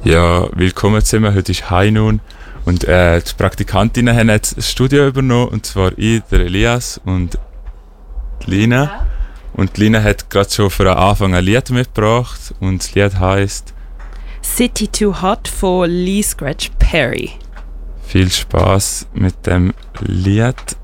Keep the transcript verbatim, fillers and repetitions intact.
Ja, willkommen zusammen. Heute ist High Noon und äh, die Praktikantinnen haben jetzt das Studio übernommen, und zwar ich, der Elias und die Lina. Ja. Und die Lina hat gerade schon von Anfang ein Lied mitgebracht und das Lied heisst City Too Hot von Lee Scratch Perry. Viel Spaß mit dem Lied.